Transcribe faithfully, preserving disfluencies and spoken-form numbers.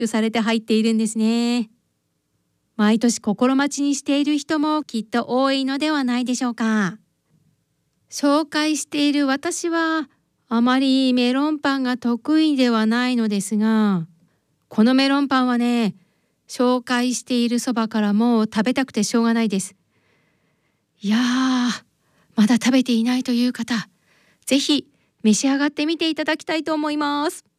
されて入っているんですね。毎年心待ちにしている人もきっと多いのではないでしょうか。紹介している私はあまりメロンパンが得意ではないのですが、このメロンパンはね、紹介しているそばからもう食べたくてしょうがないです。いやー、まだ食べていないという方、ぜひ召し上がってみていただきたいと思います。